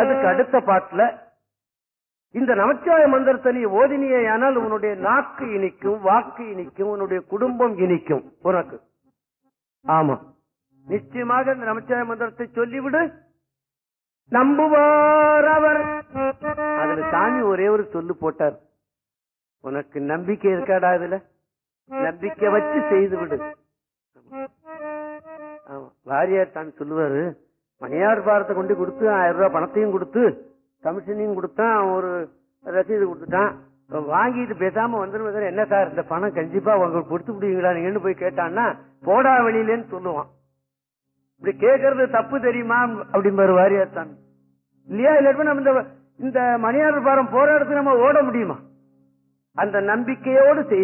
அதுக்கு அடுத்த பாட்டுல இந்த நமச்சிவாய மந்திரத்தை நீ ஓதினியானால் உன்னுடைய நாக்கு இனிக்கும், வாக்கு இனிக்கும், உன்னுடைய குடும்பம் இனிக்கும் உனக்கு. ஆமா, நிச்சயமாக இந்த நமச்சிவாய மந்திரத்தை சொல்லிவிடு, நம்புவார் அவர். அதுல சாமி ஒரே ஒரு சொல்லு போட்டார், உனக்கு நம்பிக்கை இருக்காடா, இதுல நம்பிக்கை வச்சு செய்து விடு. வாரியார் தான் சொல்லுவாரு, மணியார் பாரத்தை கொண்டு கொடுத்து 1000 ரூபாய் பணத்தையும் கொடுத்து கமிஷனையும் கொடுத்தான், ஒரு ரசீது கொடுத்துட்டான், வாங்கிட்டு பேசாம வந்துடும். என்ன சார் இந்த பணம் கண்டிப்பா உங்களுக்கு கொடுத்து விடுவீங்களா நீங்கன்னு போய் கேட்டான்னா போடா வெளியிலேன்னு சொல்லுவான். இப்படி கேட்கறது தப்பு தெரியுமா அப்படிம்பாரு வாரியார் தான் இல்லையா? இல்லாட்டி நம்ம இந்த மணியார் பாரம் போராட்டத்துக்கு நம்ம ஓட முடியுமா? அந்த நம்பிக்கையோடு